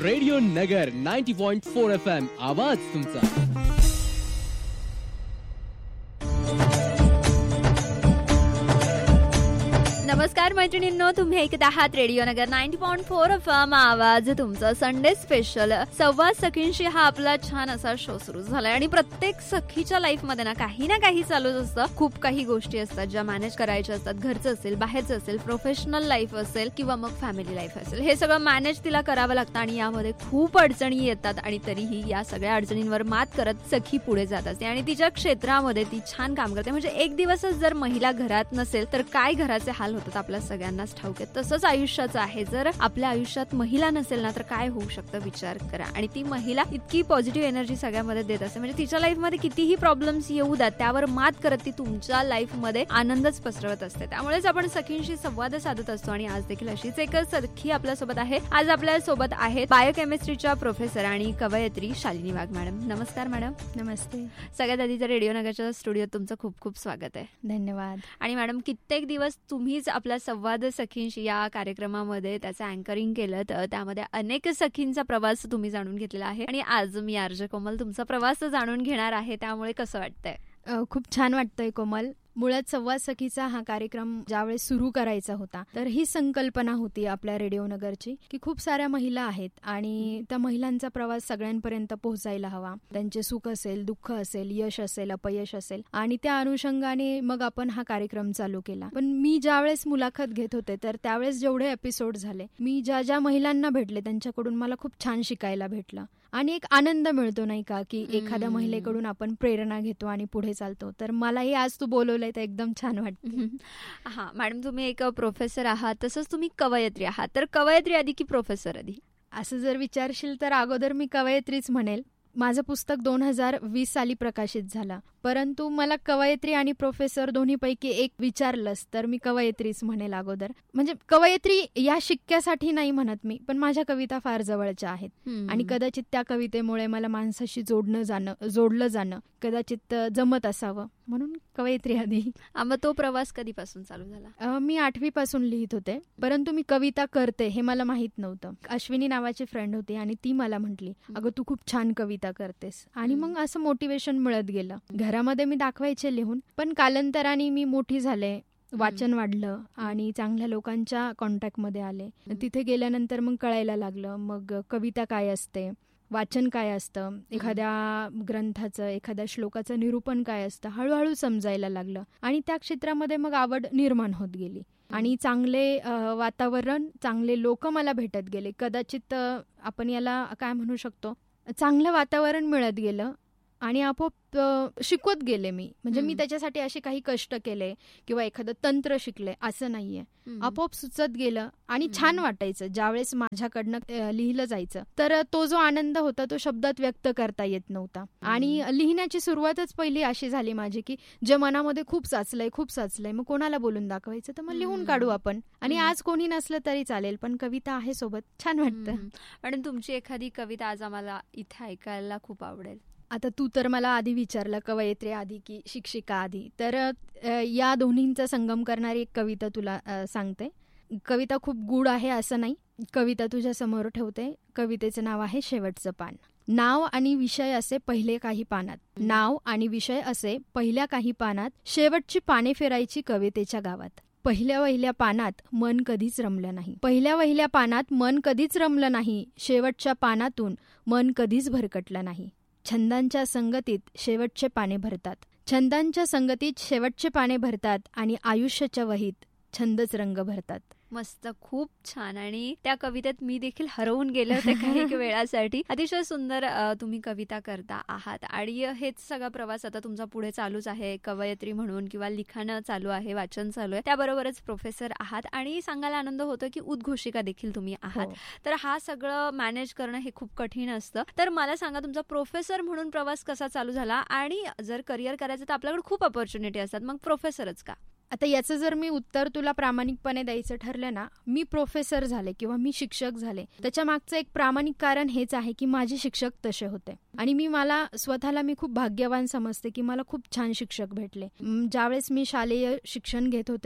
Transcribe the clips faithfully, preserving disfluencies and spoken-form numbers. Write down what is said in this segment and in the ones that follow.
Radio नगर ninety point four F M, आवाज तुमचा. नमस्कार मैत्रिणींनो, तुम्ही ऐकत आहात रेडिओ नगर ninety point four F M, आवाज तुमचा. संडे स्पेशल संवाद सखींशी हा आपला छान असा शो सुरू झालाय आणि प्रत्येक सखीच्या लाईफ मध्ये ना काही ना काही चालूच असतं. खूप काही गोष्टी असतात ज्या मॅनेज करायच्या असतात. घरचं असेल, बाहेरचं असेल, प्रोफेशनल लाईफ असेल किंवा मग फॅमिली लाईफ असेल, हे सगळं मॅनेज तिला करावं लागतं आणि यामध्ये खूप अडचणी येतात. आणि तरीही या सगळ्या अडचणींवर मात करत सखी पुढे जात असते आणि तिच्या क्षेत्रामध्ये ती छान काम करते. म्हणजे एक दिवसच जर महिला घरात नसेल तर काय घराचे हाल होतात आपल्या सगळ्यांनाच ठाऊक आहे. तसंच आयुष्याचं आहे. जर आपल्या आयुष्यात महिला नसेल ना तर काय होऊ शकतं विचार करा. आणि ती महिला इतकी पॉझिटिव्ह एनर्जी सगळ्यामध्ये देत असते. म्हणजे तिच्या लाईफ मध्ये कितीही प्रॉब्लेम्स येऊ द्या त्यावर मात करत ती तुमच्या लाईफ मध्ये आनंदच पसरवत असते. त्यामुळेच आपण सखींशी संवाद साधत असतो आणि आज देखील अशीच एक सखी आपल्या सोबत आहे. आज आपल्या सोबत आहेत बायोकेमिस्ट्रीच्या प्रोफेसर आणि कवयित्री शालिनी वाघ मॅडम. नमस्कार मॅडम. नमस्ते. सगळ्यात आधी तर रेडिओ नगरच्या स्टुडिओत तुमचं खूप खूप स्वागत आहे. धन्यवाद. आणि मॅडम, कित्येक दिवस तुम्हीच आपल्या संवाद सखींशी या कार्यक्रमामध्ये त्याचं अँकरिंग केलं, तर त्यामध्ये अनेक सखींचा प्रवास तुम्ही जाणून घेतलेला आहे आणि आज मी आरजे कोमल तुमचा प्रवास जाणून घेणार आहे. त्यामुळे कसं वाटतंय? खूप छान वाटतंय कोमल. मुळात संवाद सखीचा हा कार्यक्रम ज्यावेळेस सुरू करायचा होता तर ही संकल्पना होती आपल्या रेडिओ नगरची की खूप साऱ्या महिला आहेत आणि त्या महिलांचा प्रवास सगळ्यांपर्यंत पोहोचायला हवा. त्यांचे सुख असेल, दुःख असेल, यश असेल, अपयश असेल आणि त्या अनुषंगाने मग आपण हा कार्यक्रम चालू केला. पण मी ज्यावेळेस मुलाखत घेत होते तर त्यावेळेस जेवढे एपिसोड झाले, मी ज्या ज्या महिलांना भेटले त्यांच्याकडून मला खूप छान शिकायला भेटलं आणि एक आनंद मिळतो नाही का की एखाद्या महिलेकडून आपण प्रेरणा घेतो आणि पुढे चालतो. तर मलाही आज तू बोलवलंय तर एकदम छान वाटतं. हा मॅडम, तुम्ही एक प्रोफेसर आहात, तसंच तुम्ही कवयित्री आहात. तर कवयित्री आधी की प्रोफेसर आधी? असं जर विचारशील तर अगोदर मी कवयित्रीच म्हणेल. माझं पुस्तक दोन हजार वीस साली प्रकाशित झालं, परंतु मला कवयित्री आणि प्रोफेसर दोन्हीपैकी एक विचारलंस तर मी कवयित्रीच म्हणेल अगोदर. म्हणजे कवयित्री या शिक्क्यासाठी नाही म्हणत मी, पण माझ्या कविता फार जवळच्या आहेत आणि कदाचित त्या कवितेमुळे मला माणसाशी जोडणं जाणं जोडलं जाणं कदाचित जमत असावं म्हणून कवयित्री आधी. मग तो प्रवास कधीपासून चालू झाला? मी आठवी पासून लिहित होते, परंतु मी कविता करते हे मला माहित नव्हतं. अश्विनी नावाची फ्रेंड होती आणि ती मला म्हटली, अगं तू खूप छान कविता करतेस. आणि मग असं मोटिवेशन मिळत गेलं. घरामध्ये मी दाखवायचे लिहून, पण कालांतराने मी मोठी झाले, वाचन वाढलं आणि चांगल्या लोकांच्या कॉन्टॅक्टमध्ये आले. तिथे गेल्यानंतर मग कळायला लागलं मग कविता काय असते, वाचन काय असतं, एखाद्या ग्रंथाचं, एखाद्या श्लोकाचं निरूपण काय असतं, हळूहळू समजायला लागलं आणि त्या क्षेत्रामध्ये मग आवड निर्माण होत गेली आणि चांगले वातावरण, चांगले लोक मला भेटत गेले. कदाचित आपण याला काय म्हणू शकतो, चांगलं वातावरण मिळत गेलं आणि आपोआप शिकवत गेले मी. म्हणजे मी त्याच्यासाठी असे काही कष्ट केले किंवा एखादं तंत्र शिकले असं नाहीये. आपोआप सुचत गेलं आणि छान वाटायचं ज्यावेळेस माझ्याकडनं लिहिलं जायचं. तर तो जो आनंद होता तो शब्दात व्यक्त करता येत नव्हता आणि लिहिण्याची सुरुवातच पहिली अशी झाली माझी की जे मनामध्ये खूप साचलंय खूप साचलंय मग कोणाला बोलून दाखवायचं, तर मग लिहून काढू आपण. आणि आज कोणी नसलं तरी चालेल पण कविता आहे सोबत, छान वाटतं. आणि तुमची एखादी कविता आज आम्हाला इथे ऐकायला खूप आवडेल. आता तू तर मला आधी विचारलं कवयित्री आधी की शिक्षिका आधी, तर या दोन्हींचा संगम करणारी एक कविता तुला सांगते. कविता खूप गूढ आहे असं नाही. कविता तुझ्या समोर ठेवते. कवितेचं नाव आहे शेवटचं पान. नाव आणि विषय असे पहिले काही पानात, नाव आणि विषय असे पहिल्या काही पानात, शेवटची पाने फिरायची कवितेच्या गावात. पहिल्या वहिल्या पानात मन कधीच रमलं नाही, पहिल्या वहिल्या पानात मन कधीच रमलं नाही, शेवटच्या पानातून मन कधीच भरकटलं नाही. छंदांच्या संगतीत शेवटचे पाने भरतात, छंदांच्या संगतीत शेवटचे पाने भरतात आणि आयुष्याच्या वहीत छंदच रंग भरतात. मस्त, खूप छान. आणि त्या कवितेत मी देखील हरवून गेले होते काही वेळासाठी. अतिशय सुंदर तुम्ही कविता करता आहात आणि हेच सगळा प्रवास आता तुमचा पुढे चालूच आहे. कवयित्री म्हणून किंवा लिखाण चालू आहे, वाचन चालू आहे, त्याबरोबरच प्रोफेसर आहात आणि सांगायला आनंद होतो की उद्घोषिका देखील तुम्ही आहात. तर हा सगळं मॅनेज करणं हे खूप कठीण असतं. तर मला सांगा, तुमचा प्रोफेसर म्हणून प्रवास कसा चालू झाला? आणि जर करिअर करायचं तर आपल्याकडे खूप ऑपॉर्च्युनिटी असतात, मग प्रोफेसरच का? आता याचं जर मी उत्तर तुला प्रामाणिकपणे द्यायचं ठरलं ना, मी प्रोफेसर झाले किंवा मी शिक्षक झाले त्याच्या मागचं एक प्रामाणिक कारण हेच आहे की माझे शिक्षक तसे होते आणि मी मला स्वतःला मी खूप भाग्यवान समजते की मला खूप छान शिक्षक भेटले. ज्यावेळेस मी शालेय शिक्षण घेत होते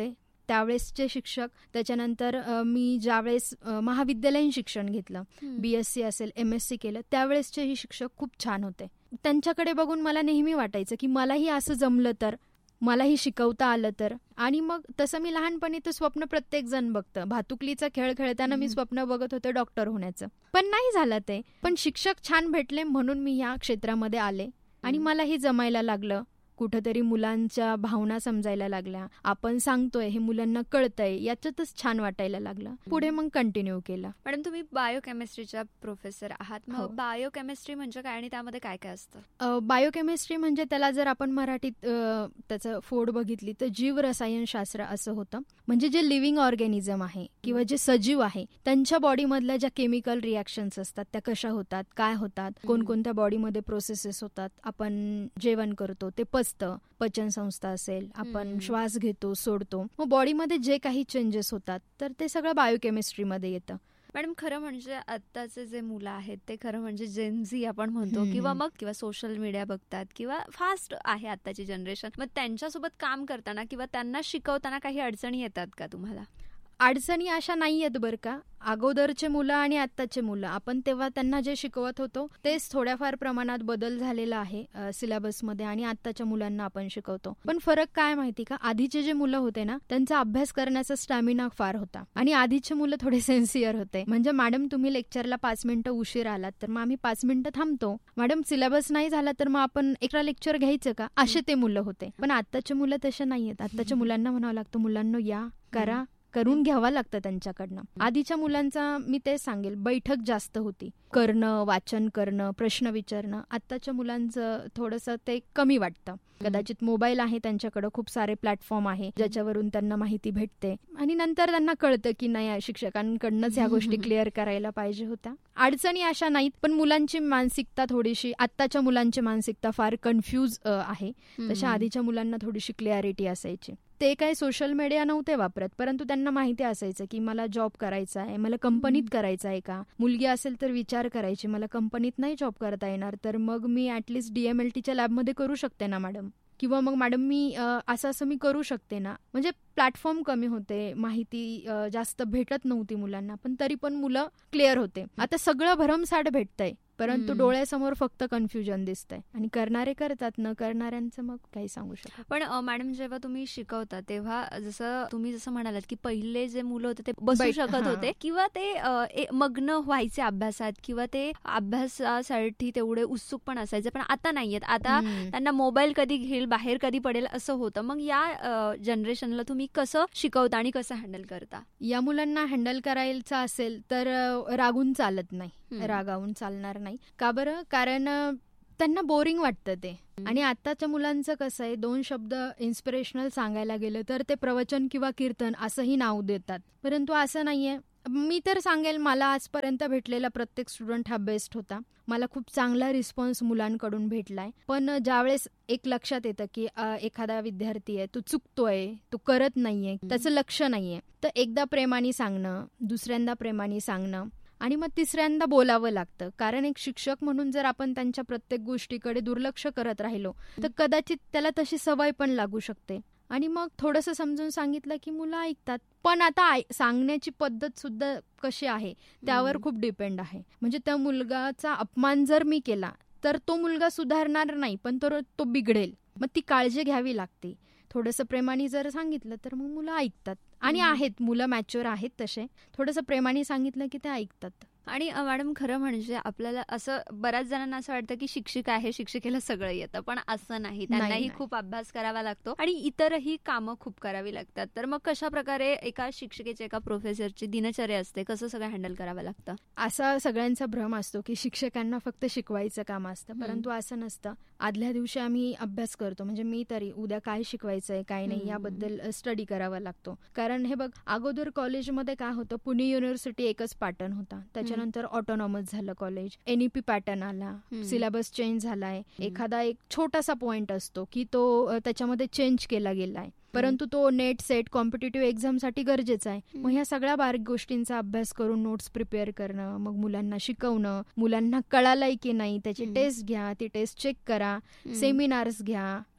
त्यावेळेसचे शिक्षक, त्याच्यानंतर मी ज्यावेळेस महाविद्यालयीन शिक्षण घेतलं, बी एस सी असेल, एम एस सी केलं, त्यावेळेसचेही शिक्षक खूप छान होते. त्यांच्याकडे बघून मला नेहमी वाटायचं की मलाही असं जमलं तर, मलाही शिकवता आलं तर. आणि मग तसं मी लहानपणी तर स्वप्न प्रत्येक जण बघतं. भातुकलीचा खेळ खेळताना मी स्वप्न बघत होते डॉक्टर होण्याचं, पण नाही झालं ते. पण शिक्षक छान भेटले म्हणून मी ह्या क्षेत्रामध्ये आले आणि मलाही जमायला लागलं. कुठंतरी मुलांच्या भावना समजायला लागल्या, आपण सांगतोय हे मुलांना कळतंय, याच्यातच छान वाटायला लागलं. पुढे मग कंटिन्यू केलं. मॅडम, तुम्ही बायोकेमिस्ट्रीच्या प्रोफेसर आहात, मग बायोकेमिस्ट्री म्हणजे काय आणि त्यामध्ये काय काय असतं? बायोकेमिस्ट्री म्हणजे त्याला जर आपण मराठीत त्याचं फोड बघितली तर जीव रसायनशास्त्र असं होतं. म्हणजे जे लिव्हिंग ऑर्गॅनिझम आहे किंवा जे सजीव आहे त्यांच्या बॉडीमधल्या ज्या केमिकल रिॲक्शन्स असतात त्या कशा होतात, काय होतात, कोणकोणत्या बॉडीमध्ये प्रोसेसेस होतात, आपण जेवण करतो ते पचतं, पचन संस्था असेल, आपण श्वास घेतो सोडतो, मग बॉडीमध्ये जे काही चेंजेस होतात तर ते सगळं बायोकेमिस्ट्रीमध्ये येतं. मॅडम, खरं म्हणजे आत्ताचे जे मुलं आहेत ते खरं म्हणजे जेनझी आपण म्हणतो, किंवा मग किंवा सोशल मीडिया बघतात किंवा फास्ट आहे आत्ताची जनरेशन, मग त्यांच्यासोबत काम करताना किंवा त्यांना शिकवताना काही अडचणी येतात का तुम्हाला? अडचणी अशा नाही आहेत बरं का. अगोदरचे मुलं आणि आत्ताचे मुलं, आपण तेव्हा त्यांना जे शिकवत होतो तेच थोड्याफार प्रमाणात बदल झालेला आहे सिलेबसमध्ये आणि आत्ताच्या मुलांना आपण शिकवतो. पण फरक काय माहिती का, आधीचे जे मुलं होते ना त्यांचा अभ्यास करण्याचा स्टॅमिना फार होता आणि आधीचे मुलं थोडे सेन्सिअर होते. म्हणजे मॅडम तुम्ही लेक्चरला पाच मिनिटं उशीर आलात तर मग आम्ही पाच मिनिटं थांबतो, मॅडम सिलेबस नाही झाला तर मग आपण एक्स्ट्रा लेक्चर घ्यायचं का, असे ते मुलं होते. पण आत्ताचे मुलं तसे नाहीयेत. आत्ताच्या मुलांना म्हणावं लागतं मुलांना या करा, करून घ्यावं लागतं त्यांच्याकडनं. आधीच्या मुलांचा मी तेच सांगेल, बैठक जास्त होती, करणं, वाचन करणं, प्रश्न विचारणं. आत्ताच्या मुलांचं थोडंसं ते कमी वाटतं. कदाचित मोबाईल आहे त्यांच्याकडे, खूप सारे प्लॅटफॉर्म आहे ज्याच्यावरून त्यांना माहिती भेटते आणि नंतर त्यांना कळतं की नाही शिक्षकांकडनंच ह्या गोष्टी क्लिअर करायला पाहिजे होत्या. अडचणी अशा नाहीत, पण मुलांची मानसिकता थोडीशी, आत्ताच्या मुलांची मानसिकता फार कन्फ्यूज आहे, तशा आधीच्या मुलांना थोडीशी क्लिअरिटी असायची. ते काय सोशल मीडिया नव्हते वापरत, परंतु त्यांना माहिती असायचं की मला जॉब करायचा आहे, मला कंपनीत करायचा आहे का. मुलगी असेल तर विचार करायची मला कंपनीत नाही जॉब करता येणार तर मग मी ऍटलिस्ट डीएमएलटीच्या लॅबमध्ये करू शकते ना मॅडम, किंवा मग मॅडम मी असं असं मी करू शकते ना. म्हणजे प्लॅटफॉर्म कमी होते, माहिती जास्त भेटत नव्हती मुलांना, पण तरी पण मुलं क्लिअर होते. आता सगळं भरमसाठ भेटतंय परंतु डोळ्यासमोर फक्त कन्फ्युजन दिसतंय आणि करणारे करतात, न करणाऱ्यांचं मग काही सांगू शकत. पण मॅडम जेव्हा तुम्ही शिकवता तेव्हा जसं तुम्ही जसं म्हणालात की पहिले जे मुलं होते ते बसू शकत होते किंवा ते मग्न व्हायचे अभ्यासात किंवा ते अभ्यासासाठी तेवढे उत्सुक पण असायचे, पण आता नाहीयेत. आता त्यांना मोबाईल कधी घेईल, बाहेर कधी पडेल असं होतं. मग या जनरेशनला तुम्ही कसं शिकवता आणि कसं हँडल करता? या मुलांना हँडल करायचं असेल तर रागून चालत नाही, रागावून चालणार नाही. का बरं? कारण त्यांना बोरिंग वाटतं ते. आणि आताच्या मुलांचं कसं आहे, दोन शब्द इन्स्पिरेशनल सांगायला गेलं तर ते प्रवचन किंवा कीर्तन असंही नाव देतात, परंतु असं नाहीये. मी तर सांगेल मला आजपर्यंत भेटलेला प्रत्येक स्टुडंट हा बेस्ट होता. मला खूप चांगला रिस्पॉन्स मुलांकडून भेटलाय. पण ज्यावेळेस एक लक्षात येतं की एखादा विद्यार्थी आहे तो चुकतोय, तो करत नाहीये, त्याचं लक्ष नाहीये, तर एकदा प्रेमाने सांगणं, दुसऱ्यांदा प्रेमाने सांगणं आणि मग तिसऱ्यांदा बोलावं लागतं. कारण एक शिक्षक म्हणून जर आपण त्यांच्या प्रत्येक गोष्टीकडे दुर्लक्ष करत राहिलो तर कदाचित त्याला तशी सवय पण लागू शकते. आणि मग थोडंसं समजून सांगितलं की मुलं ऐकतात. पण आता सांगण्याची पद्धत सुद्धा कशी आहे त्यावर खूप डिपेंड आहे. म्हणजे त्या मुलगाचा अपमान जर मी केला तर तो मुलगा सुधारणार नाही, पण तो तो बिघडेल. मग ती काळजी घ्यावी लागते. थोडंसं प्रेमाने जर सांगितलं तर मग मुलं ऐकतात. आणि आहेत मुलं मॅच्युअर आहेत तसे, थोडंसं प्रेमाने सांगितलं की ते ऐकतात. आणि मॅडम खरं म्हणजे आपल्याला असं बऱ्याच जणांना असं वाटतं की शिक्षिका आहे, शिक्षिकेला सगळं येतं, पण असं नाही. त्यांनाही खूप अभ्यास करावा लागतो आणि इतरही कामं खूप करावी लागतात. तर मग कशा प्रकारे एका शिक्षिकेची, एका प्रोफेसरची दिनचर्या असते, कसं सगळं हँडल करावं लागतं? असा सगळ्यांचा भ्रम असतो की शिक्षकांना फक्त शिकवायचं काम असतं, परंतु असं नसतं. आदल्या दिवशी आम्ही अभ्यास करतो, म्हणजे मी तरी उद्या काय शिकवायचंय काय नाही याबद्दल स्टडी करावा लागतो. कारण हे बघ, अगोदर कॉलेजमध्ये काय होतं, पुणे युनिव्हर्सिटी एकच पॅटर्न होता, त्याच्यानंतर ऑटोनॉमस झालं कॉलेज, एनईपी पॅटर्न आला, सिलेबस चेंज झालाय. एखादा एक छोटासा पॉइंट असतो की तो त्याच्यामध्ये चेंज केला गेलाय, परंतु तो नेट सेट कॉम्पिटेटिव्ह एक्झामसाठी गरजेचा आहे. मग ह्या सगळ्या बारीक गोष्टींचा अभ्यास करून नोट्स प्रिपेअर करणं, मग मुलांना शिकवणं, मुलांना कळालंय की नाही त्याची टेस्ट घ्या, ती टेस्ट चेक करा, सेमिनार्स घ्या,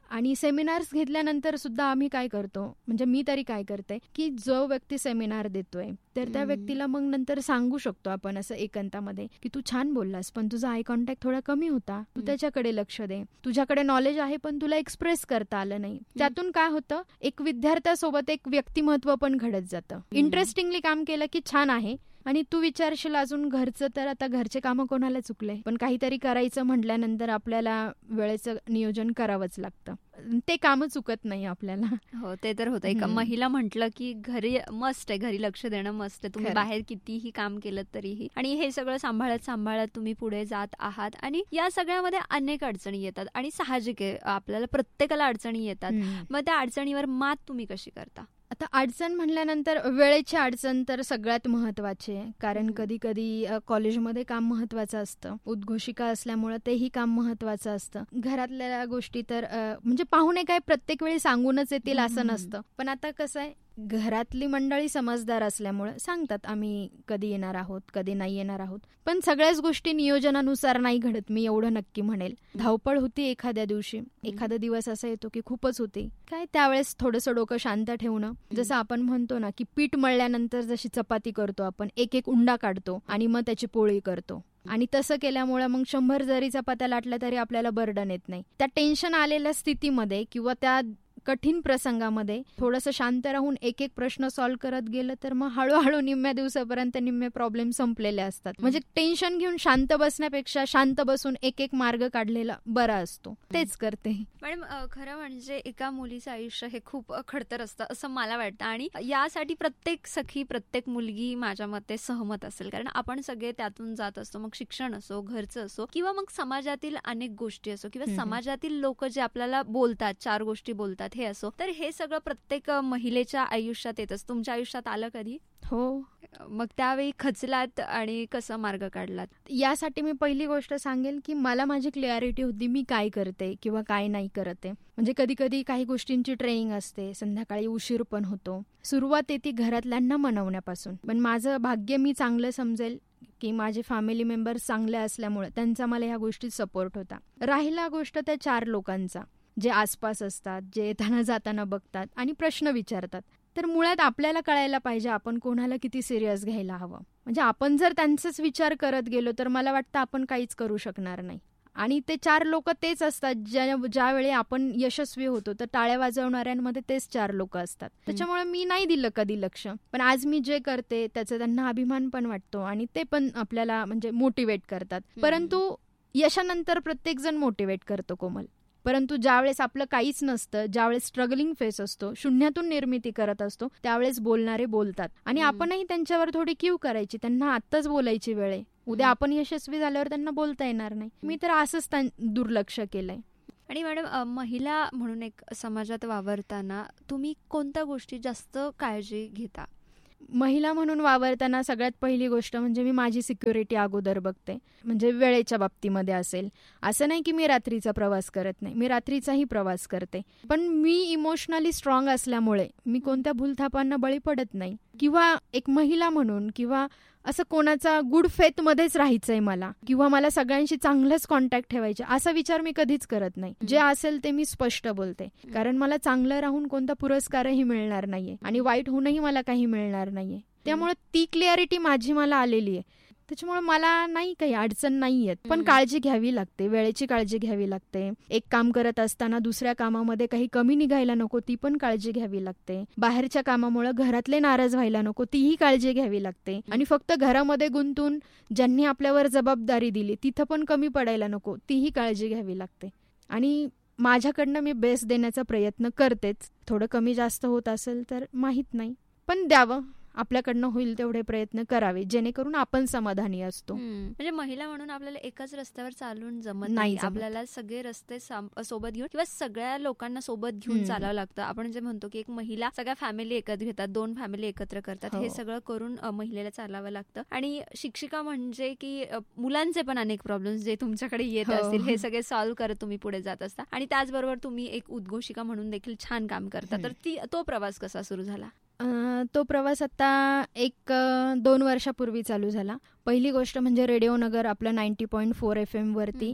आणि सेमिनार्स घेतल्यानंतर सुद्धा आम्ही काय करतो, म्हणजे मी तरी काय करते, की जो व्यक्ती सेमिनार देतोय तर त्या व्यक्तीला मग नंतर सांगू शकतो आपण असं एकांतामध्ये, की तू छान बोललास पण तुझा आय कॉन्टॅक्ट थोडा कमी होता, तू त्याच्याकडे लक्ष दे. तुझ्याकडे नॉलेज आहे पण तुला एक्सप्रेस करता आलं नाही. त्यातून काय होतं, एक विद्यार्थ्यासोबत एक व्यक्तिमत्व पण घडत जातं. इंटरेस्टिंगली काम केलं की छान आहे. आणि तू विचारशील अजून घरचं, तर आता घरचे कामं कोणाला चुकले, पण काहीतरी करायचं म्हटल्यानंतर आपल्याला वेळेचं नियोजन करावंच लागतं. ते कामं चुकत नाही आपल्याला. हो, ते तर होतं. एक महिला म्हटलं की घरी मस्ट आहे, घरी लक्ष देणं मस्ट आहे. तुम्ही बाहेर कितीही काम केलं तरीही. आणि हे सगळं सांभाळत सांभाळत तुम्ही पुढे जात आहात आणि या सगळ्यामध्ये अनेक अडचणी येतात आणि साहजिक आहे, आपल्याला प्रत्येकाला अडचणी येतात. मग त्या अडचणीवर मात तुम्ही कशी करता? आता अडचण म्हणल्यानंतर वेळेची अडचण तर सगळ्यात महत्वाची आहे. कारण कधी कधी कॉलेजमध्ये काम महत्वाचं असतं, उद्घोषिका असल्यामुळे तेही काम महत्वाचं असतं. घरातल्या गोष्टी तर म्हणजे पाहुणे काय प्रत्येक वेळी सांगूनच येतील असं नसतं. पण आता कसं आहे, घरातली मंडळी समजदार असल्यामुळे सांगतात आम्ही कधी येणार आहोत, कधी नाही येणार आहोत. पण सगळ्याच गोष्टी नियोजनानुसार नाही घडत, मी एवढं नक्की म्हणेल. धावपळ होती एखाद्या दिवशी, एखादा दिवस असा येतो की खूपच होती. काय त्यावेळेस थोडंसं डोकं शांत ठेवणं, जसं आपण म्हणतो ना की पीठ मळल्यानंतर जशी चपाती करतो आपण, एक एक उंडा काढतो आणि मग त्याची पोळी करतो. आणि तसं केल्यामुळे मग शंभर जरी चपात्या लाटल्या तरी आपल्याला बर्डन येत नाही. त्या टेन्शन आलेल्या स्थितीमध्ये किंवा त्या कठीण प्रसंगामध्ये थोडंसं शांत राहून एक एक प्रश्न सॉल्व्ह करत गेलं तर मग हळूहळू निम्म्या दिवसापर्यंत निम्मे प्रॉब्लेम संपलेले असतात. म्हणजे टेन्शन घेऊन शांत बसण्यापेक्षा शांत बसून एक एक मार्ग काढलेला बरा असतो. तेच करते. मॅडम, खरं म्हणजे एका मुलीचं आयुष्य हे खूप खडतर असतं असं मला वाटतं आणि यासाठी प्रत्येक सखी, प्रत्येक मुलगी माझ्या मते सहमत असेल. कारण आपण सगळे त्यातून जात असतो. मग शिक्षण असो, घरचं असो किंवा मग समाजातील अनेक गोष्टी असो किंवा समाजातील लोक जे आपल्याला बोलतात, चार गोष्टी बोलतात हे असो, तर हे सगळं प्रत्येक महिलेच्या आयुष्यात येतच. तुमच्या आयुष्यात आलं कधी? हो. मग त्यावेळी खचलात आणि कसं मार्ग काढलात? यासाठी मी पहिली गोष्ट सांगेल की मला माझी क्लॅरिटी होती मी काय करते किंवा काय नाही करते. म्हणजे कधी कधी काही गोष्टींची ट्रेनिंग असते, संध्याकाळी उशीर पण होतो. सुरुवात येते घरातल्यांना मनवण्यापासून. पण माझं भाग्य मी चांगलं समजेल की माझे फॅमिली मेंबर्स चांगले असल्यामुळे त्यांचा मला ह्या गोष्टीत सपोर्ट होता. राहिला गोष्ट त्या चार लोकांचा, जे आसपास असतात, जे येताना जाताना बघतात आणि प्रश्न विचारतात. तर मुळात आपल्याला कळायला पाहिजे आपण कोणाला किती सिरियस घ्यायला हवं. म्हणजे आपण जर त्यांचाच विचार करत गेलो तर मला वाटतं आपण काहीच करू शकणार नाही. आणि ते चार लोक तेच असतात ज्या ज्यावेळी आपण यशस्वी होतो तर टाळ्या वाजवणाऱ्यांमध्ये तेच चार लोक असतात. त्याच्यामुळे मी नाही दिलं कधी लक्ष. पण आज मी जे करते त्याचा त्यांना अभिमान पण वाटतो आणि ते पण आपल्याला म्हणजे मोटिवेट करतात. परंतु यशानंतर प्रत्येक जण मोटिवेट करतो कोमल. परंतु ज्यावेळेस आपलं काहीच नसतं, ज्यावेळेस स्ट्रगलिंग फेस असतो, शून्यातून निर्मिती करत असतो, त्यावेळेस बोलणारे बोलतात आणि आपणही त्यांच्यावर थोडी क्यू करायची. त्यांना आत्ताच बोलायची वेळ आहे, उद्या आपण यशस्वी झाल्यावर त्यांना बोलता येणार नाही. मी तर असंच दुर्लक्ष केलंय. आणि मॅडम, महिला म्हणून एक समाजात वावरताना तुम्ही कोणत्या गोष्टी जास्त काळजी घेता? महिला म्हणून वावरताना सगळ्यात पहिली गोष्ट म्हणजे मी माझी सिक्युरिटी अगोदर बघते. म्हणजे वेळेच्या बाबतीमध्ये असेल, असं नाही की मी रात्रीचा प्रवास करत नाही, मी रात्रीचाही प्रवास करते. पण मी इमोशनली स्ट्रॉंग असल्यामुळे मी कोणत्या भूलथापांना बळी पडत नाही. किंवा एक महिला म्हणून किंवा असं कोणाचा गुड फेथ मध्येच राहायचंय मला किंवा मला सगळ्यांशी चांगलंच कॉन्टॅक्ट ठेवायचे असा विचार मी कधीच करत नाही. जे असेल ते मी स्पष्ट बोलते. कारण मला चांगलं राहून कोणता पुरस्कारही मिळणार नाहीये आणि वाईट होऊनही मला काही मिळणार नाहीये. त्यामुळे ती क्लॅरिटी माझी मला आलेली आहे. त्याच्यामुळे मला नाही काही अडचण नाही येत. पण काळजी घ्यावी लागते, वेळेची काळजी घ्यावी लागते. एक काम करत असताना दुसऱ्या कामामध्ये काही कमी निघायला नको, ती पण काळजी घ्यावी लागते. बाहेरच्या कामामुळे घरातले नाराज व्हायला नको, तीही काळजी घ्यावी लागते. आणि फक्त घरामध्ये गुंतून ज्यांनी आपल्यावर जबाबदारी दिली तिथं पण कमी पडायला नको, तीही काळजी घ्यावी लागते. आणि माझ्याकडनं मी बेस्ट देण्याचा प्रयत्न करतेच. थोडं कमी जास्त होत असेल तर माहीत नाही, पण द्यावं. आपल्याकडनं होईल तेवढे प्रयत्न करावे जेणेकरून आपण समाधानी असतो. म्हणजे महिला म्हणून आपल्याला एकाच रस्त्यावर चालून जमत नाही. आपल्याला सगळे रस्ते सोबत घेऊन किंवा सगळ्या लोकांना सोबत घेऊन चालावं लागतं. आपण जे म्हणतो की एक महिला सगळ्या फॅमिली एकत्र घेतात, दोन फॅमिली एकत्र करतात, हे सगळं करून महिलेला चालावं लागतं. आणि शिक्षिका म्हणजे की मुलांचे पण अनेक प्रॉब्लेम्स जे तुमच्याकडे येत असतील हे सगळे सॉल्व्ह करत तुम्ही पुढे जात असता. आणि त्याचबरोबर तुम्ही एक उद्घोषिका म्हणून देखील छान काम करता. तर ती तो प्रवास कसा सुरू झाला? तो प्रवास आता एक दोन वर्षापूर्वी चालू झाला. पहिली गोष्ट म्हणजे रेडिओ नगर आपलं ninety point four F M वरती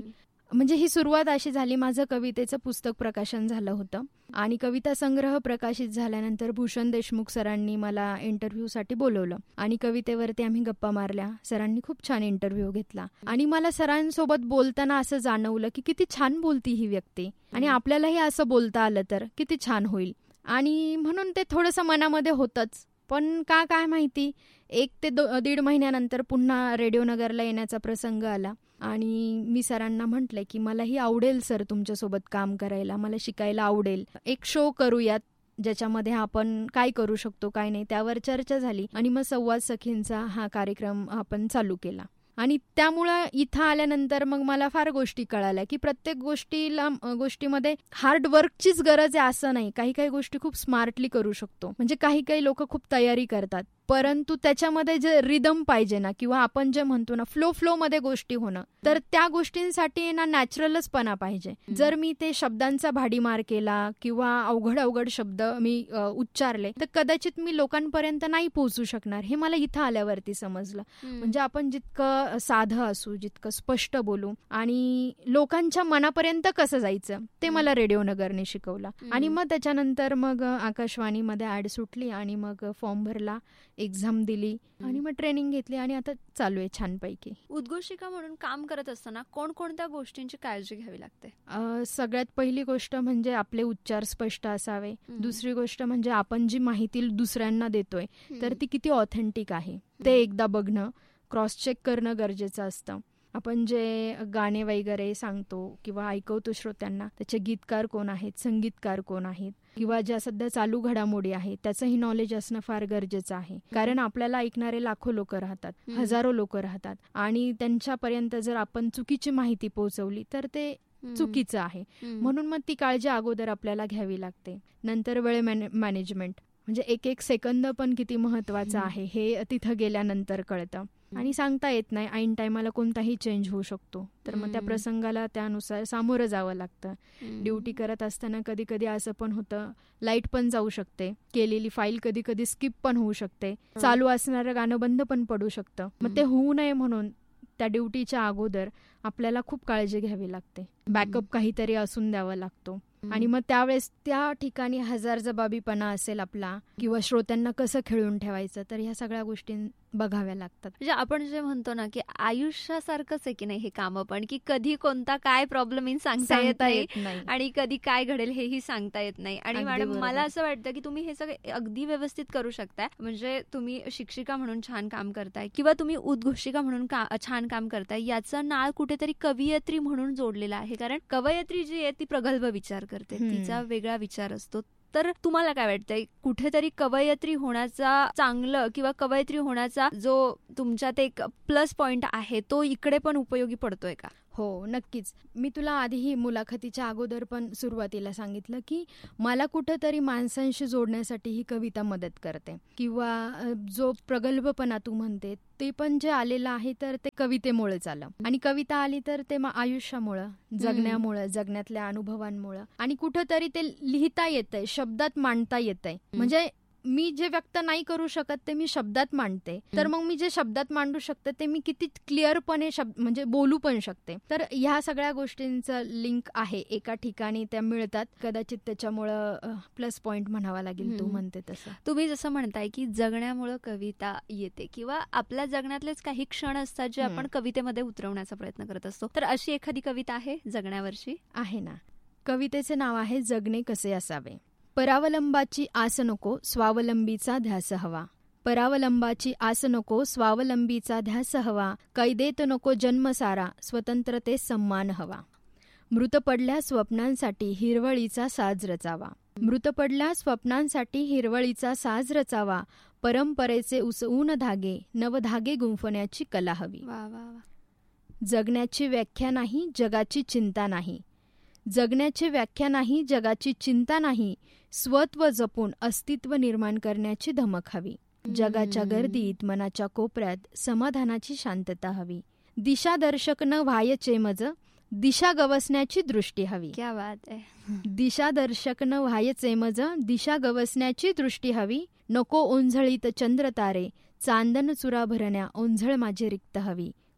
म्हणजे ही सुरुवात अशी झाली, माझं कवितेचं पुस्तक प्रकाशन झालं होतं आणि कविता संग्रह प्रकाशित झाल्यानंतर भूषण देशमुख सरांनी मला इंटरव्ह्यूसाठी बोलवलं आणि कवितेवरती आम्ही गप्पा मारल्या. सरांनी खूप छान इंटरव्ह्यू घेतला आणि मला सरांसोबत बोलताना असं जाणवलं की किती छान बोलती ही व्यक्ती आणि आपल्यालाही असं बोलता आलं तर किती छान होईल. आणि म्हणून ते थोडंसं मनामध्ये होतंच. पण का काय माहिती, एक ते दो दीड महिन्यानंतर पुन्हा रेडिओनगरला येण्याचा प्रसंग आला आणि मी सरांना म्हटलं की मलाही आवडेल सर तुमच्यासोबत काम करायला, मला शिकायला आवडेल, एक शो करूयात ज्याच्यामध्ये आपण काय करू शकतो काय नाही त्यावर चर्चा झाली आणि मग संवाद सखींचा हा कार्यक्रम आपण चालू केला. आणि त्यामुळं इथं आल्यानंतर मग मला फार गोष्टी कळाल्या की प्रत्येक गोष्टीला गोष्टीमध्ये हार्डवर्कचीच गरज आहे असं नाही. काही काही गोष्टी खूप स्मार्टली करू शकतो. म्हणजे काही काही लोक खूप तयारी करतात, परंतु त्याच्यामध्ये जे रिदम पाहिजे ना, किंवा आपण जे म्हणतो ना फ्लो फ्लो मध्ये गोष्टी होणं, तर त्या गोष्टींसाठी ना नॅचरलचपणा पाहिजे. जर मी ते शब्दांचा भाडीमार केला किंवा अवघड अवघड शब्द मी उच्चारले तर कदाचित मी लोकांपर्यंत नाही पोहोचू शकणार. हे मला इथं आल्यावरती समजलं. म्हणजे आपण जितकं साधं असू, जितकं स्पष्ट बोलू आणि लोकांच्या मनापर्यंत कसं जायचं ते मला रेडिओनगरने शिकवलं. आणि मग त्याच्यानंतर मग आकाशवाणीमध्ये ऍड सुटली आणि मग फॉर्म भरला, एक्झाम दिली आणि मग ट्रेनिंग घेतली आणि आता चालू आहे छानपैकी. उद्घोषिका म्हणून काम करत असताना कोणकोणत्या गोष्टींची काळजी घ्यावी लागते? सगळ्यात पहिली गोष्ट म्हणजे आपले उच्चार स्पष्ट असावे. दुसरी गोष्ट म्हणजे आपण जी माहिती दुसऱ्यांना देतोय तर ती किती ऑथेंटिक आहे ते एकदा बघणं, क्रॉस चेक करणं गरजेचं असतं. आपण जे गाणे वगैरे सांगतो किंवा ऐकवतो श्रोत्यांना त्याचे गीतकार कोण आहेत, संगीतकार कोण आहेत किंवा ज्या सध्या चालू घडामोडी आहेत त्याचंही नॉलेज असणं फार गरजेचं आहे. कारण आपल्याला ऐकणारे लाखो लोक राहतात, हजारो लोक राहतात आणि त्यांच्यापर्यंत जर आपण चुकीची माहिती पोहोचवली तर ते चुकीचं आहे. म्हणून मग ती काळजी अगोदर आपल्याला घ्यावी लागते. नंतर वेळ मॅनेजमेंट, म्हणजे एक एक सेकंद पण किती महत्वाचं आहे हे तिथं गेल्यानंतर कळतं. आणि सांगता येत नाही, ऐन टायमाला कोणताही चेंज होऊ शकतो, तर मग त्या प्रसंगाला त्यानुसार सामोरं जावं लागतं. ड्युटी करत असताना कधी कधी असं पण होतं, लाईट पण जाऊ शकते, केलेली फाईल कधी कधी स्किप पण होऊ शकते, चालू असणारं गाणं बंद पण पडू शकतं. मग ते होऊ नये म्हणून त्या ड्युटीच्या अगोदर आपल्याला खूप काळजी घ्यावी लागते. बॅकअप काहीतरी असून द्यावा लागतो. आणि मग त्यावेळेस त्या ठिकाणी हजार जबाबीपणा असेल आपला किंवा श्रोत्यांना कसं खेळून ठेवायचं, तर ह्या सगळ्या गोष्टी बघाव्या लागतात. म्हणजे आपण जे म्हणतो ना की आयुष्यासारखंच आहे की नाही हे काम पण, की कधी कोणता काय प्रॉब्लेम येईल सांगता येत नाही आणि कधी काय घडेल हेही सांगता येत नाही. आणि मॅडम मला असं वाटतं की तुम्ही हे सगळं अगदी व्यवस्थित करू शकताय. म्हणजे तुम्ही शिक्षिका म्हणून छान काम करताय किंवा तुम्ही उद्घोषिका म्हणून छान काम करताय, याचा नाळ कुठेतरी कवयित्री म्हणून जोडलेला आहे. कारण कवयित्री जी आहे ती प्रगल्भ विचार करते, तिचा वेगळा विचार असतो. तर तुम्हाला काय वाटतंय, कुठेतरी कवयित्री होण्याचा चांगलं किंवा कवयित्री होण्याचा जो तुमच्यात एक प्लस पॉइंट आहे तो इकडे पण उपयोगी पडतोय का? हो, नक्कीच. मी तुला आधीही मुलाखतीच्या अगोदर पण सुरुवातीला सांगितलं की मला कुठंतरी माणसांशी जोडण्यासाठी ही कविता मदत करते किंवा जो प्रगल्भपणा तू म्हणते ते पण जे आलेलं आहे तर ते कवितेमुळेच आलं. आणि कविता आली तर ते आयुष्यामुळं, जगण्यामुळं, जगण्यातल्या अनुभवांमुळं आणि कुठंतरी ते लिहिता येतंय, शब्दात मांडता येतंय. म्हणजे मी जे व्यक्त नाही करू शकत ते मी शब्दात मांडते, तर मग मी जे शब्दात मांडू शकते ते मी किती क्लिअरपणे शब्द म्हणजे बोलू पण शकते. तर ह्या सगळ्या गोष्टींचं लिंक आहे, एका ठिकाणी त्या मिळतात. कदाचित त्याच्यामुळं प्लस पॉइंट म्हणावा लागेल तू म्हणते तसं. तुम्ही जसं म्हणताय की जगण्यामुळं कविता येते किंवा आपल्या जगण्यातलेच काही क्षण असतात जे आपण कवितेमध्ये उतरवण्याचा प्रयत्न करत असतो. तर अशी एखादी कविता आहे जगण्यावरची? आहे ना. कवितेचे नाव आहे जगणे कसे असावे. परावलंबाची आस नको, स्वावलंबीचा ध्यास हवा. परावलंबाची आस नको, स्वावलंबीचा ध्यास हवा. कैदेत नको जन्म सारा, स्वतंत्रतेस सन्मान हवा. मृत पडल्या स्वप्नांसाठी हिरवळीचा साज रचावा. मृत पडल्या स्वप्नांसाठी हिरवळीचा साज रचावा. परंपरेचे उसवून धागे, नवधागे गुंफण्याची कला हवी. वा वा वा. जगण्याची व्याख्या नाही, जगाची चिंता नाही. जगण्याची व्याख्या नाही, जगाची चिंता नाही. स्वत्व जपून अस्तित्व निर्माण करण्याची धमक हवी. जगाच्या गर्दीत मनाच्या कोपऱ्यात समाधानाची शांतता हवी. दिशादर्शक न व्हायचे मज, दिशा गवसण्याची दृष्टी हवी. क्या बात आहे. दिशादर्शक न व्हायचे मज, दिशा गवसण्याची दृष्टी हवी. नको ओंझळीत चंद्र तारे, चांदन चुरा भरण्या ओंझळ माझी रिक्त हवी.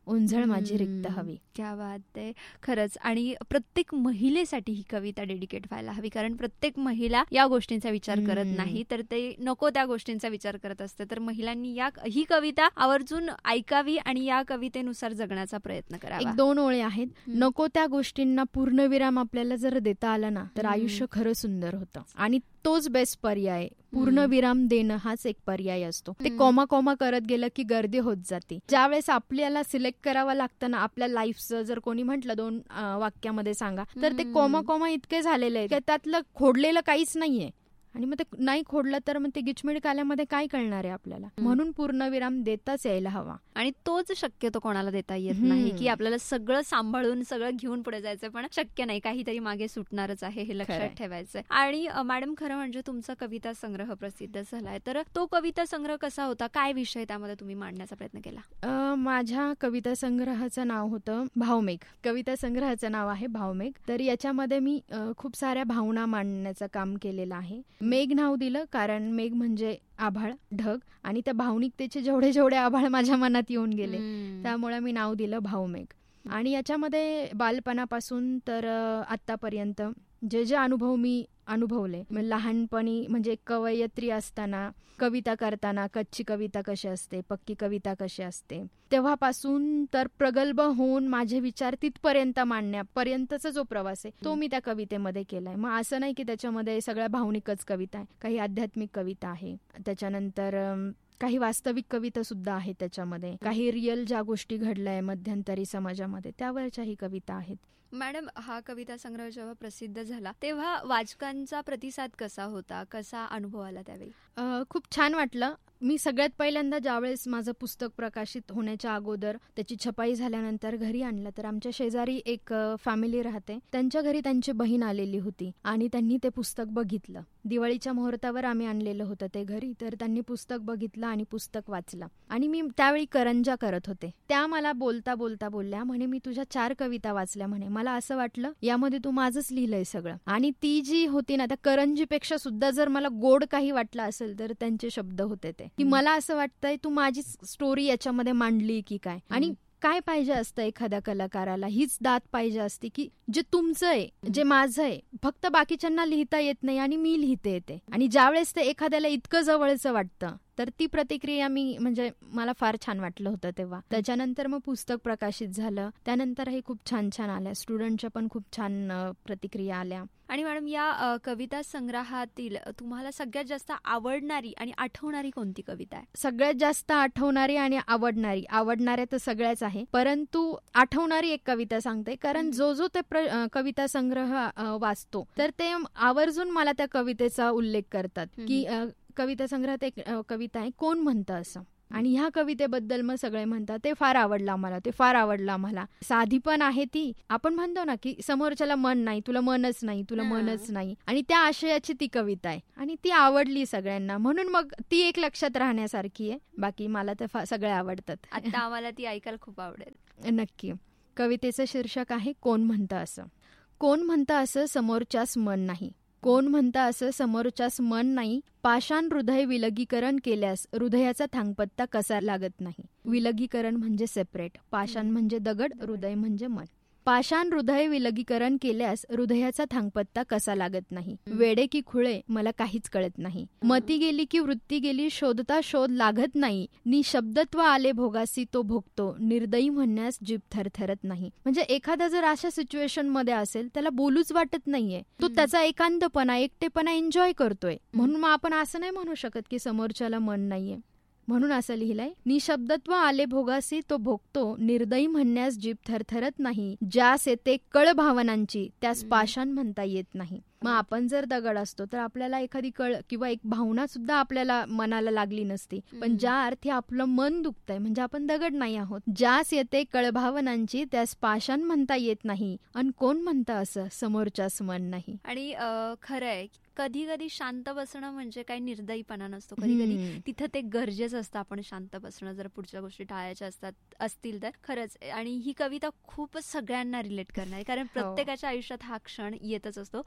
ओंझळ माझी रिक्त हवी. क्या बात आहे. खरंच. आणि प्रत्येक महिलेसाठी ही कविता डेडिकेट व्हायला हवी, कारण प्रत्येक महिला या गोष्टींचा विचार करत नाही, तर ते नको त्या गोष्टींचा विचार करत असते. तर महिलांनी या ही कविता आवर्जून ऐकावी आणि या कवितेनुसार जगण्याचा प्रयत्न करावा. एक दोन ओळी आहेत. नको त्या गोष्टींना पूर्णविराम आपल्याला जर देता आला ना तर आयुष्य खरं सुंदर होतं, आणि तोच बेस्ट पर्याय. पूर्णविराम देणं हाच एक पर्याय असतो. ते कॉमा कॉमा करत गेलं की गर्दी होत जाते. ज्यावेळेस आपल्याला सिलेक्ट करावं लागतं ना आपल्या लाईफचं, जर कोणी म्हटलं दोन वाक्यामध्ये सांगा, तर ते कॉमा कॉमा इतके झालेले आहे की त्यातलं खोडलेलं काहीच नाहीये, आणि मग ते नाही खोडलं तर मग ते गिचमिड काल्यामध्ये काय कळणार आहे आपल्याला. म्हणून पूर्णविराम देताच यायला हवा, आणि तोच शक्यतो कोणाला देता येत नाही की आपल्याला सगळं सांभाळून सगळं घेऊन पुढे जायचं, पण शक्य नाही, काहीतरी मागे सुटणारच आहे हे लक्षात ठेवायचंय. आणि मॅडम, खरं म्हणजे तुमचा कविता संग्रह प्रसिद्ध झालाय, तर तो कविता संग्रह कसा होता, काय विषय त्यामध्ये तुम्ही मांडण्याचा प्रयत्न केला? माझ्या कविता संग्रहाचं नाव होतं भावमेघ. कविता संग्रहाचं नाव आहे भावमेघ. तर याच्यामध्ये मी खूप साऱ्या भावना मांडण्याचं काम केलेलं आहे. मेघ नाव दिलं कारण मेघ म्हणजे आभाळ, ढग, आणि त्या भावनिकतेचे जेवढे जेवढे आभाळ माझ्या मनात येऊन गेले त्यामुळे मी नाव दिलं भावमेघ. आणि याच्यामध्ये बालपणापासून तर आतापर्यंत जे जे अनुभव मी अनुभवले, लहानपणी म्हणजे कवयित्री असताना, कविता करताना कच्ची कविता कशी असते, पक्की कविता कशी असते, तेव्हापासून तर प्रगल्भ होऊन माझे विचार तिथपर्यंत मांडण्यापर्यंतचा जो प्रवास आहे तो मी त्या कवितेमध्ये केलाय. मग असं नाही की त्याच्यामध्ये सगळ्या भावनिकच कविता आहे, काही आध्यात्मिक कविता आहे, त्याच्यानंतर काही वास्तविक कविता सुद्धा आहेत त्याच्यामध्ये, काही रिअल ज्या गोष्टी घडल्या मध्यंतरी समाजामध्ये त्यावरच्याही कविता आहेत. मॅडम, हा कविता संग्रह जेव्हा प्रसिद्ध झाला तेव्हा वाचकांचा प्रतिसाद कसा होता, कसा अनुभव आला त्यावेळी? खूप छान वाटलं. मी सगळ्यात पहिल्यांदा ज्यावेळेस माझं पुस्तक प्रकाशित होण्याच्या अगोदर त्याची छपाई झाल्यानंतर घरी आणलं, तर आमच्या शेजारी एक फॅमिली राहते, त्यांच्या घरी त्यांची बहीण आलेली होती आणि त्यांनी ते पुस्तक बघितलं. दिवाळीच्या मुहूर्तावर आम्ही आणलेलं होतं ते घरी, तर त्यांनी पुस्तक बघितलं आणि पुस्तक वाचलं. आणि मी त्यावेळी करंजा करत होते. त्या मला बोलता बोलता बोलल्या, म्हणे मी तुझ्या चार कविता वाचल्या, म्हणे मला असं वाटलं यामध्ये तू माझंच लिहिलंय सगळं. आणि ती जी होती ना, त्या करंजीपेक्षा सुद्धा जर मला गोड काही वाटलं असेल तर त्यांचे शब्द होते ते, की मला असं वाटतंय तू माझी स्टोरी याच्यामध्ये मांडली की काय. आणि काय पाहिजे असतं एखाद्या कलाकाराला, हीच दात पाहिजे असते की जे तुमचं आहे, जे माझं आहे, फक्त बाकीच्यांना लिहिता येत नाही आणि मी लिहिते येते. आणि ज्यावेळेस ते एखाद्याला इतकं जवळचं वाटतं तर ती प्रतिक्रिया मी म्हणजे मला फार छान वाटलं होतं तेव्हा. त्याच्यानंतर मग पुस्तक प्रकाशित झालं, त्यानंतरही खूप छान छान आल्या, स्टुडंटच्या पण खूप छान प्रतिक्रिया आल्या. आणि मॅडम, या कविता संग्रहातील तुम्हाला सगळ्यात जास्त आवडणारी आणि आठवणारी कोणती कविता आहे? सगळ्यात जास्त आठवणारी आणि आवडणारी, आवडणाऱ्या तर सगळ्याच आहे, परंतु आठवणारी एक कविता सांगते, कारण जो जो ते कविता संग्रह वाचतो तर ते आवर्जून मला त्या कवितेचा उल्लेख करतात की कविता संग्रहात एक कविता आहे, कोण म्हणतं असं, आणि ह्या कवितेबद्दल मग सगळे म्हणतात ते फार आवडलं आम्हाला, ते फार आवडलं आम्हाला. साधी पण आहे ती, आपण म्हणतो ना की समोरच्याला मन नाही, तुला मनच नाही, तुला मनच नाही, आणि त्या आशयाची ती कविता आहे आणि ती आवडली सगळ्यांना, म्हणून मग ती एक लक्षात राहण्यासारखी आहे. बाकी मला तर सगळे आवडतात. आता आम्हाला ती ऐकायला खूप आवडेल. नक्की. कवितेचं शीर्षक आहे कोण म्हणतं असं. कोण म्हणतं असं समोरच्यास मन नाही, कोण म्हणतं असं समोरच्यास मन नाही, पाषाण हृदय विलगीकरण केल्यास हृदयाचा थांगपत्ता कसा लागत नाही. विलगीकरण म्हणजे सेपरेट, पाषाण म्हणजे दगड, हृदय म्हणजे मन. पाषाण हृदय विलगीकरण केल्यास हृदयाचा थांगपत्ता कसा लागत नाही. वेडे की खुळे मला काहीच कळत नाही. मती गेली की वृत्ती गेली, शोधता शोध लागत नाही. निशब्दत्व आले भोगासी तो भोगतो, निर्दयी म्हणण्यास जीभ थरथरत नाही. म्हणजे एखादा जर अशा सिच्युएशन मध्ये असेल त्याला बोलूच वाटत नाहीये, तो त्याचा एकांतपणा, एकटेपणा एन्जॉय करतोय. म्हणून मग आपण असं नाही म्हणू शकत की समोरच्याला मन नाहीये. म्हणून असं लिहिलंय, निशब्दत्व आले भोगासी तो भोगतो, निर्दयी म्हणण्यास जीभ थरथरत नाही. ज्यास येते कळ भावनांची त्यास पाषाण म्हणता येत नाही. मग आपण जर दगड असतो तर आपल्याला एखादी कळ किंवा एक भावना सुद्धा आपल्याला मनाला लागली नसती, पण ज्या अर्थी आपलं मन दुखतंय म्हणजे आपण दगड नाही आहोत. ज्यास येते कळ भावनांची त्यास पाषाण म्हणता येत नाही, आणि कोण म्हणतं असं समोरच्यास मन नाही. आणि खरंय, कधी कधी शांत बसणं म्हणजे काही निर्दयीपणा नसतो, कधी कधी तिथं ते गरजेचं असतं आपण शांत बसणं, जर पुढच्या गोष्टी टाळायच्या असतात असतील तर. खरंच. आणि ही कविता खूप सगळ्यांना रिलेट करणार, कारण प्रत्येकाच्या आयुष्यात हा क्षण येतच असतो की कधीतरी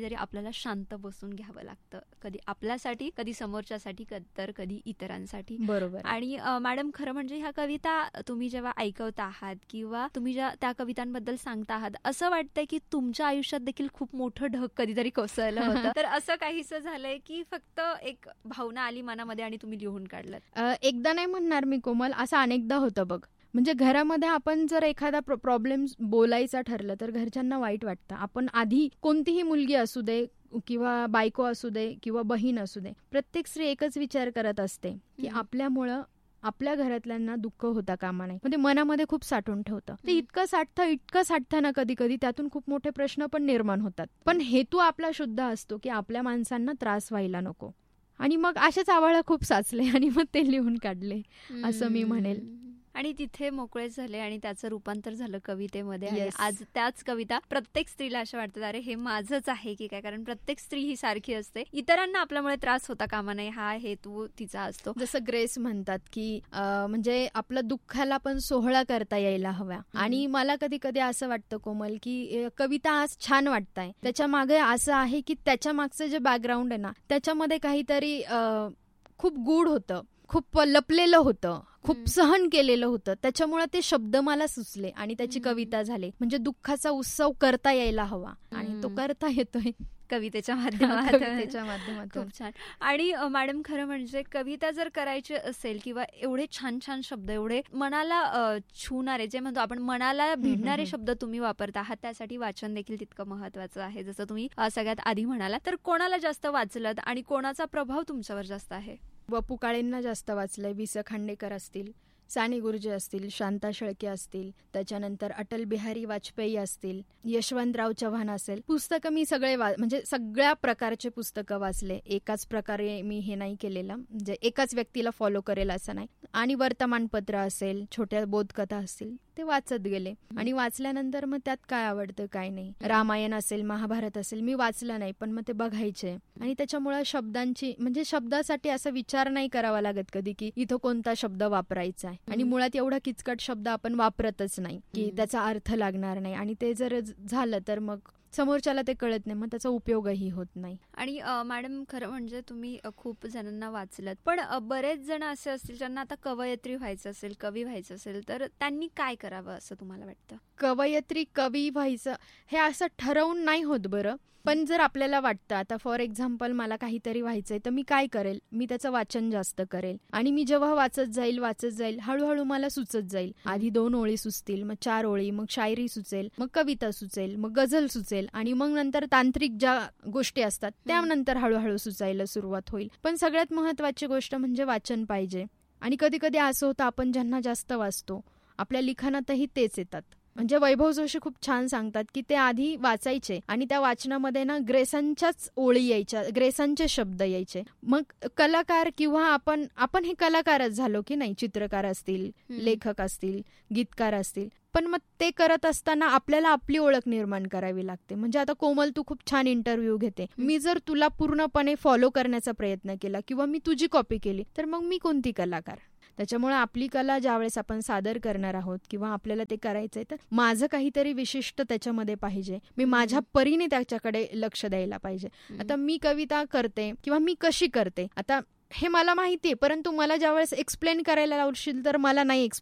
कधीतरी आपल्याला शांत बसून घ्यावं लागतं, कधी आपल्यासाठी, कधी समोरच्यासाठी, तर कधी इतरांसाठी. बरोबर. आणि मॅडम खरं म्हणजे ह्या कविता तुम्ही जेव्हा ऐकवत आहात किंवा तुम्ही ज्या त्या कवितांबद्दल सांगता आहात, असं वाटतंय की तुमच्या आयुष्यात देखील खूप मोठं ढग कधीतरी कोसळलं होतं. तर असं काहीसं झालंय की फक्त एक भावना आली मनामध्ये आणि तुम्ही लिहून काढलं? एकदा नाही म्हणणार मी कोमल, असं अनेकदा होतं बघ. म्हणजे घरामध्ये आपण जर एखादा प्रॉब्लेम बोलायचा ठरलं तर घरच्यांना वाईट वाटतं. आपण आधी कोणतीही मुलगी असू दे किंवा बायको असू दे किंवा बहीण असू दे, प्रत्येक स्त्री एकच विचार करत असते की आपल्यामुळं आपल्या घरातल्यांना दुःख होता कामा नाही. म्हणजे मनामध्ये खूप साठवून ठेवतं ते. इतकं साठतं इतकं साठतं ना कधी कधी त्यातून खूप मोठे प्रश्न पण निर्माण होतात. पण हेतू आपला शुद्ध असतो की आपल्या माणसांना त्रास व्हायला नको. आणि मग असेच आवाळं खूप साचले आणि मग ते लिहून काढले असं मी म्हणेल. आणि तिथे मोकळे झाले आणि त्याचं रूपांतर झालं कवितेमध्ये. Yes. आणि आज त्याच कविता प्रत्येक स्त्रीला असं वाटतं अरे हे माझंच आहे की काय, कारण प्रत्येक स्त्री ही सारखी असते, इतरांना आपल्यामुळे त्रास होता कामा नये हा हेतू तिचा असतो. जसं ग्रेस म्हणतात की म्हणजे आपलं दुःखाला पण सोहळा करता यायला हवा. आणि मला कधी कधी असं वाटतं कोमल की कविता आज छान वाटताय, त्याच्या मागे असं आहे की त्याच्या मागचं जे बॅकग्राऊंड आहे ना त्याच्यामध्ये काहीतरी खूप गूढ होतं, खूप लपलेलं होतं, खूप सहन केलेलं होतं. त्याच्यामुळे ते शब्द मला सुचले आणि त्याची कविता झाली. म्हणजे दुःखाचा उत्सव करता यायला हवा आणि तो करता येतोय कवितेच्या माध्यमातून. कवितेच्या माध्यमातून. खूप छान. आणि मॅडम खरं म्हणजे कविता जर करायची असेल किंवा एवढे छान छान शब्द, एवढे मनाला छूणारे, जे म्हणतो आपण मनाला भिडणारे शब्द तुम्ही वापरता आहात, त्यासाठी वाचन देखील तितकं महत्वाचं आहे. जसं तुम्ही सगळ्यात आधी म्हणाला. तर कोणाला जास्त वाचलं आणि कोणाचा प्रभाव तुमच्यावर जास्त आहे? वपू काळेंना जास्त वाचलंय. वि स खांडेकर असतील, साने गुरुजी असतील, शांता शेळके असतील, त्याच्यानंतर अटल बिहारी वाजपेयी असतील, यशवंतराव चव्हाण असेल. पुस्तकं मी सगळे वा म्हणजे सगळ्या प्रकारचे पुस्तकं वाचले. एकाच प्रकारे मी हे नाही केलेलं, म्हणजे एकाच व्यक्तीला फॉलो करेल असं नाही. आणि वर्तमानपत्र असेल, छोट्या बोधकथा असतील, ते वाचत गेले. आणि वाचल्यानंतर मग त्यात काय आवडतं काय नाही. रामायण असेल, महाभारत असेल, मी वाचलं नाही पण मग ते बघायचे. आणि त्याच्यामुळे शब्दांची म्हणजे शब्दासाठी असा विचार नाही करावा लागत कधी की इथं कोणता शब्द वापरायचा आहे. आणि मुळात एवढा किचकट शब्द आपण वापरतच नाही की त्याचा अर्थ लागणार नाही. आणि ते जर झालं तर मग समोरच्याला ते कळत नाही, मग त्याचा उपयोगही होत नाही. आणि मॅडम खरं म्हणजे तुम्ही खूप जणांना वाचलं, पण बरेच जण असे असतील ज्यांना आता कवयित्री व्हायचं असेल, कवी व्हायचं असेल, तर त्यांनी काय करावं असं तुम्हाला वाटतं? कवयित्री कवी व्हायचं हे असं ठरवून नाही होत बरं. पण जर आपल्याला वाटतं आता फॉर एक्झाम्पल मला काहीतरी व्हायचंय तर मी काय करेल, मी त्याचं वाचन जास्त करेल. आणि मी जेव्हा वाचत जाईल वाचत जाईल हळूहळू मला सुचत जाईल. आधी दोन ओळी सुचतील, मग चार ओळी, मग शायरी सुचेल, मग कविता सुचेल, मग गझल सुचेल आणि मग नंतर तांत्रिक ज्या गोष्टी असतात त्यानंतर हळूहळू सुचायला सुरुवात होईल. पण सगळ्यात महत्वाची गोष्ट म्हणजे वाचन पाहिजे. आणि कधी कधी असं होतं आपण ज्यांना जास्त वाचतो आपल्या लिखाणातही तेच येतात. म्हणजे वैभव जोशी खूप छान सांगतात की ते आधी वाचायचे आणि त्या वाचनामध्ये ना ग्रेसांच्याच ओळी यायच्या, ग्रेसांचे शब्द यायचे. मग कलाकार किंवा आपण आपण हे कलाकारच झालो की नाही, चित्रकार असतील, लेखक असतील, गीतकार असतील. पण मग ते करत असताना आपल्याला आपली ओळख निर्माण करावी लागते. म्हणजे आता कोमल तू खूप छान इंटरव्ह्यू घेते, मी जर तुला पूर्णपणे फॉलो करण्याचा प्रयत्न केला किंवा मी तुझी कॉपी केली तर मग मी कोणती कलाकार? त्याच्यामुळे आपली कला ज्यावेळेस आपण सादर करणार आहोत किंवा आपल्याला ते करायचंय तर माझं काहीतरी विशिष्ट त्याच्यामध्ये पाहिजे. मी माझ्या परीने त्याच्याकडे लक्ष द्यायला पाहिजे. आता मी कविता करते किंवा मी कशी करते आता हे मला माहितीये, परंतु मला ज्यावेळेस एक्सप्लेन करायला लावशील तर मला नाही